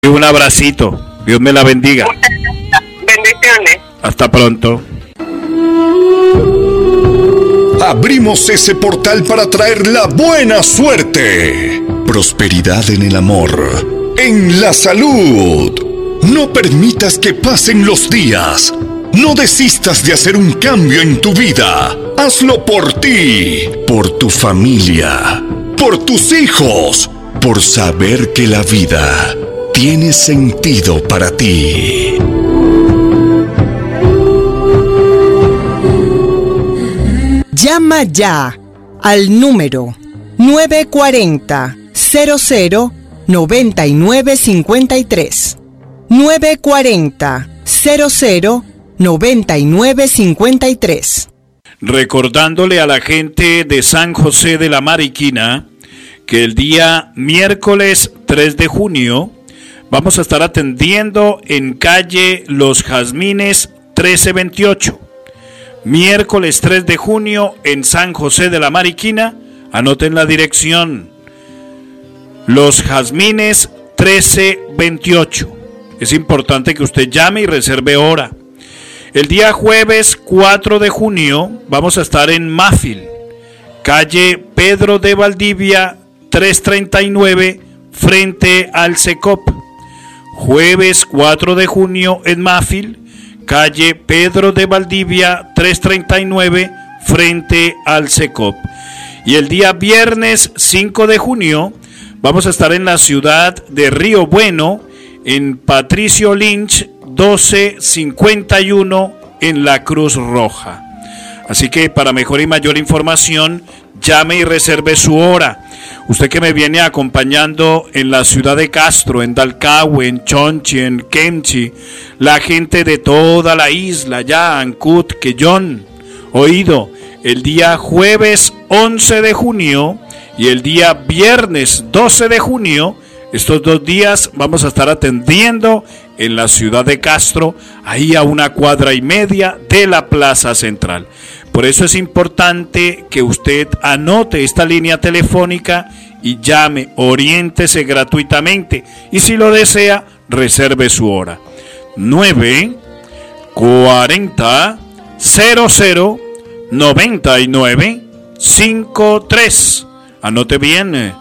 Y un abracito. Dios me la bendiga. Bendiciones. Hasta pronto. Abrimos ese portal para traer la buena suerte, prosperidad en el amor, en la salud. No permitas que pasen los días. No desistas de hacer un cambio en tu vida. Hazlo por ti, por tu familia, por tus hijos, por saber que la vida tiene sentido para ti. Llama ya al número 940-00-9953. 940-00-9953. Recordándole a la gente de San José de la Mariquina que el día miércoles 3 de junio vamos a estar atendiendo en calle Los Jazmines 1328. Miércoles 3 de junio en San José de la Mariquina. Anoten la dirección. Los Jazmines 1328. Es importante que usted llame y reserve hora. El día jueves 4 de junio vamos a estar en Máfil, calle Pedro de Valdivia 339, frente al Secop. Jueves 4 de junio en Máfil, calle Pedro de Valdivia 339, frente al Secop. Y el día viernes 5 de junio vamos a estar en la ciudad de Río Bueno, en Patricio Lynch 1251, en la Cruz Roja. Así que para mejor y mayor información, llame y reserve su hora. Usted que me viene acompañando en la ciudad de Castro, en Dalcahue, en Chonchi, en Kemchi, la gente de toda la isla, ya, Ancud, Quellón, oído, el día jueves 11 de junio y el día viernes 12 de junio, estos 2 días vamos a estar atendiendo en la ciudad de Castro, ahí a 1,5 cuadras de la Plaza Central. Por eso es importante que usted anote esta línea telefónica y llame, oriéntese gratuitamente. Y si lo desea, reserve su hora. 940-00-9953. Anote bien,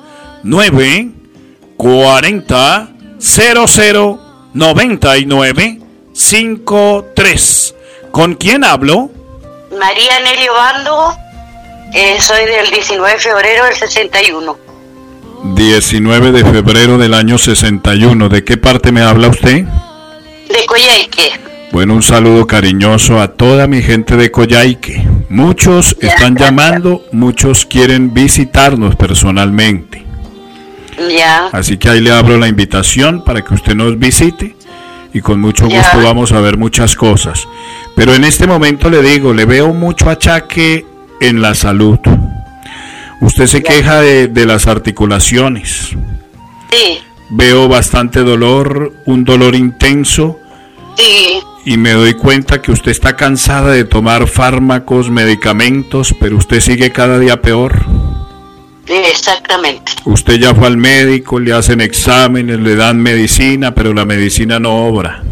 940-00-9953. ¿Con quién hablo? María Nelly Obando, soy del 19 de febrero del 61. 19 de febrero del año 61. ¿De qué parte me habla usted? De Coyhaique. Bueno, un saludo cariñoso a toda mi gente de Coyhaique. Muchos están llamando, muchos quieren visitarnos personalmente. Ya. Así que ahí le abro la invitación para que usted nos visite y con mucho gusto vamos a ver muchas cosas. Pero en este momento le digo, le veo mucho achaque en la salud. Usted se queja de las articulaciones. Sí. Veo bastante dolor, un dolor intenso. Sí. Y me doy cuenta que usted está cansada de tomar fármacos, medicamentos, pero usted sigue cada día peor. Exactamente. Usted ya fue al médico, le hacen exámenes, le dan medicina, pero la medicina no obra.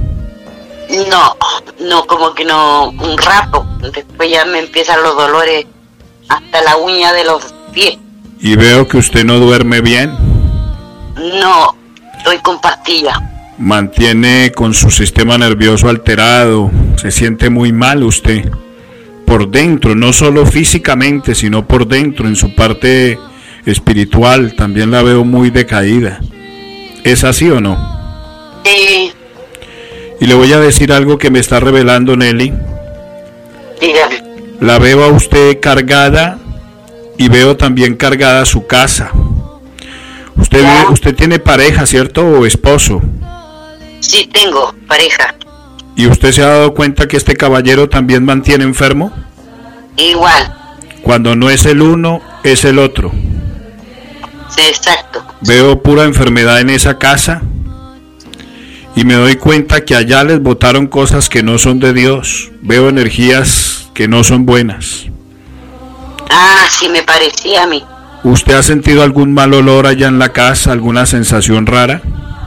No, como que no, un rato. Después ya me empiezan los dolores hasta la uña de los pies. Y veo que usted no duerme bien. No, estoy con pastillas. Mantiene con su sistema nervioso alterado, se siente muy mal usted. Por dentro, no solo físicamente, sino por dentro, en su parte espiritual, también la veo muy decaída. ¿Es así o no? Sí. Y le voy a decir algo que me está revelando Nelly. Dígame. La veo a usted cargada y veo también cargada su casa. Usted tiene pareja, ¿cierto? ¿O esposo? Sí, tengo pareja. ¿Y usted se ha dado cuenta que este caballero también mantiene enfermo? Igual. Cuando no es el uno, es el otro. Sí, exacto. Veo pura enfermedad en esa casa. Y me doy cuenta que allá les botaron cosas que no son de Dios. Veo energías que no son buenas. Ah, sí, me parecía a mí. ¿Usted ha sentido algún mal olor allá en la casa? ¿Alguna sensación rara?